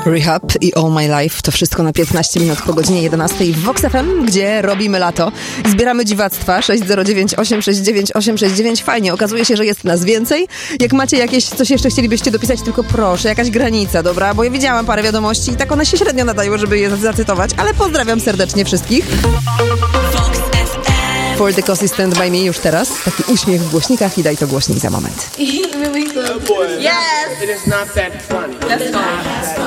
Rehab i All My Life to wszystko na 15 minut po godzinie 11 w Vox FM, gdzie robimy lato. Zbieramy dziwactwa 609 869 869. Fajnie, okazuje się, że jest nas więcej. Jak macie jakieś coś jeszcze chcielibyście dopisać, tylko proszę, jakaś granica, dobra? Bo ja widziałam parę wiadomości i tak one się średnio nadają, żeby je zacytować, ale pozdrawiam serdecznie wszystkich. For the Cozy Stand By Me już teraz. Taki uśmiech w głośnikach i daj to głośnik za moment. Yes! It is not that funny. That's fine.